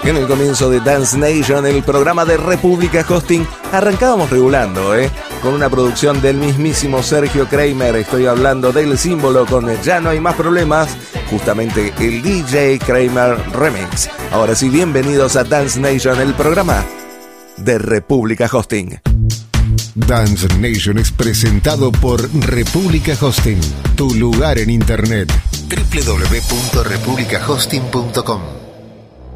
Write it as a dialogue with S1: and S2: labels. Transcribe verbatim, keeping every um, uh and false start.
S1: En el comienzo de Dance Nation, el programa de República Hosting, arrancábamos regulando, ¿eh? Con una producción del mismísimo Sergio Kramer. Estoy hablando del símbolo con Ya no hay más problemas, justamente el D J Kramer Remix. Ahora sí, bienvenidos a Dance Nation, el programa de República Hosting.
S2: Dance Nation es presentado por República Hosting, tu lugar en internet. doble u doble u doble u punto república hosting punto com